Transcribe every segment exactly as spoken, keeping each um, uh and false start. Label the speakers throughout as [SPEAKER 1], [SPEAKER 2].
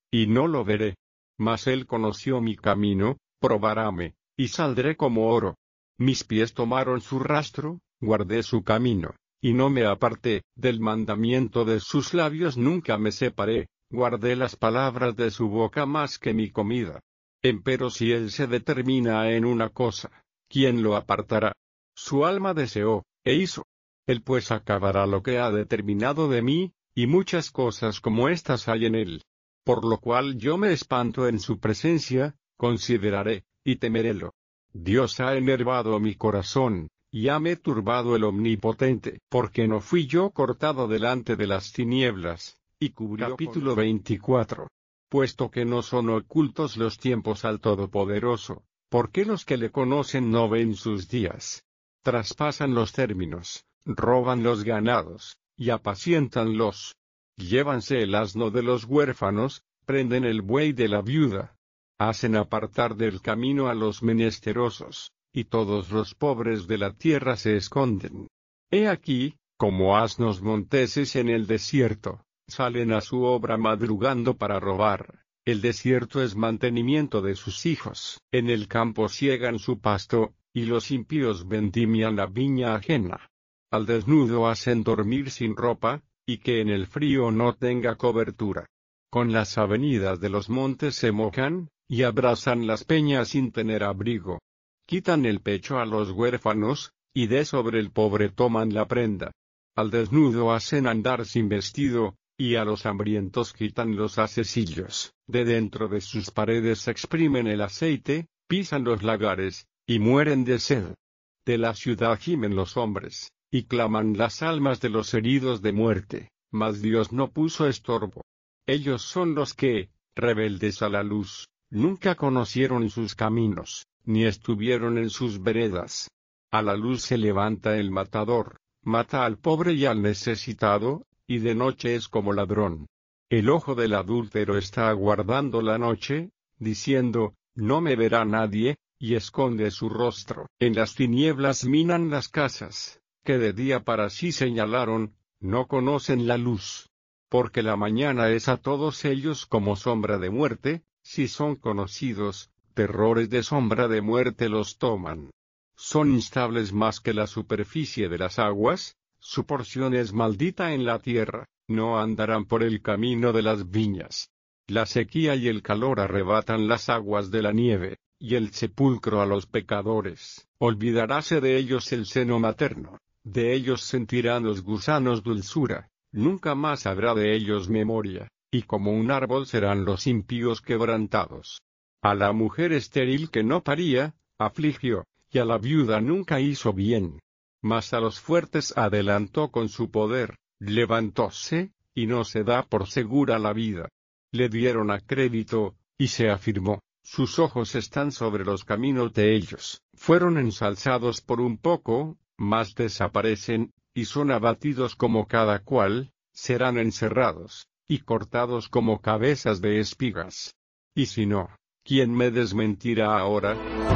[SPEAKER 1] y no lo veré. Mas él conoció mi camino, probaráme, y saldré como oro. Mis pies tomaron su rastro, guardé su camino, y no me aparté, del mandamiento de sus labios nunca me separé, guardé las palabras de su boca más que mi comida. Empero si él se determina en una cosa, ¿quién lo apartará? Su alma deseó, e hizo. Él pues acabará lo que ha determinado de mí, y muchas cosas como estas hay en él. Por lo cual yo me espanto en su presencia, consideraré, y temerélo. Dios ha enervado mi corazón, y hame turbado el Omnipotente, porque no fui yo cortado delante de las tinieblas, y cubrió. Capítulo veinticuatro. Puesto que no son ocultos los tiempos al Todopoderoso, ¿por qué los que le conocen no ven sus días? Traspasan los términos, roban los ganados, y apaciéntanlos. Llévanse el asno de los huérfanos, prenden el buey de la viuda. Hacen apartar del camino a los menesterosos, y todos los pobres de la tierra se esconden. He aquí, como asnos monteses en el desierto, salen a su obra madrugando para robar. El desierto es mantenimiento de sus hijos. En el campo siegan su pasto, y los impíos vendimian la viña ajena. Al desnudo hacen dormir sin ropa, y que en el frío no tenga cobertura. Con las avenidas de los montes se mojan, y abrazan las peñas sin tener abrigo. Quitan el pecho a los huérfanos, y de sobre el pobre toman la prenda. Al desnudo hacen andar sin vestido, y a los hambrientos quitan los hacecillos. De dentro de sus paredes exprimen el aceite, pisan los lagares, y mueren de sed. De la ciudad gimen los hombres, y claman las almas de los heridos de muerte, mas Dios no puso estorbo. Ellos son los que, rebeldes a la luz, nunca conocieron sus caminos, ni estuvieron en sus veredas. A la luz se levanta el matador, mata al pobre y al necesitado, y de noche es como ladrón. El ojo del adúltero está aguardando la noche, diciendo, no me verá nadie, y esconde su rostro. En las tinieblas minan las casas, que de día para sí señalaron, no conocen la luz. Porque la mañana es a todos ellos como sombra de muerte, si son conocidos, terrores de sombra de muerte los toman. Son instables más que la superficie de las aguas, su porción es maldita en la tierra, no andarán por el camino de las viñas. La sequía y el calor arrebatan las aguas de la nieve, y el sepulcro a los pecadores. Olvidaráse de ellos el seno materno, de ellos sentirán los gusanos dulzura, nunca más habrá de ellos memoria, y como un árbol serán los impíos quebrantados. A la mujer estéril que no paría, afligió, y a la viuda nunca hizo bien. Mas a los fuertes adelantó con su poder, levantóse, y no se da por segura la vida. Le dieron a crédito, y se afirmó, sus ojos están sobre los caminos de ellos. Fueron ensalzados por un poco, mas desaparecen, y son abatidos como cada cual, serán encerrados, y cortados como cabezas de espigas. Y si no, ¿quién me desmentirá ahora?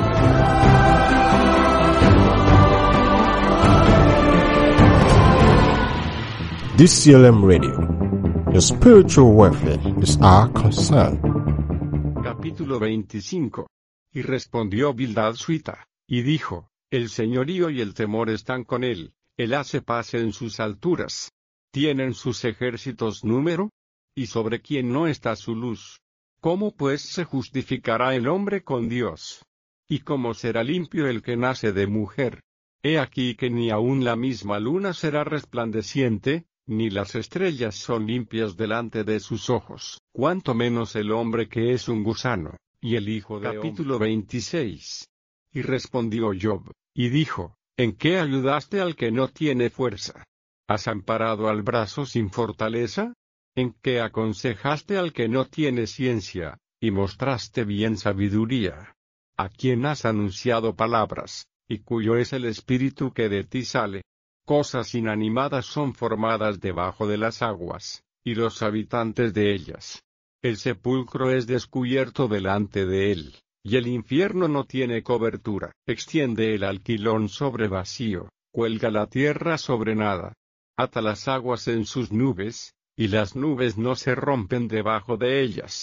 [SPEAKER 2] D C L M Radio. Your spiritual welfare is our concern.
[SPEAKER 1] Capítulo veinticinco. Y respondió Bildad Suita, y dijo, el señorío y el temor están con él, él hace paz en sus alturas. ¿Tienen sus ejércitos número? ¿Y sobre quién no está su luz? ¿Cómo pues se justificará el hombre con Dios? ¿Y cómo será limpio el que nace de mujer? He aquí que ni aun la misma luna será resplandeciente, ni las estrellas son limpias delante de sus ojos, cuanto menos el hombre que es un gusano, y el hijo de Capítulo veintiséis. Y respondió Job, y dijo, ¿en qué ayudaste al que no tiene fuerza? ¿Has amparado al brazo sin fortaleza? ¿En qué aconsejaste al que no tiene ciencia, y mostraste bien sabiduría? ¿A quién has anunciado palabras, y cuyo es el espíritu que de ti sale? Cosas inanimadas son formadas debajo de las aguas, y los habitantes de ellas. El sepulcro es descubierto delante de él, y el infierno no tiene cobertura. Extiende el alquilón sobre vacío, cuelga la tierra sobre nada. Ata las aguas en sus nubes, y las nubes no se rompen debajo de ellas.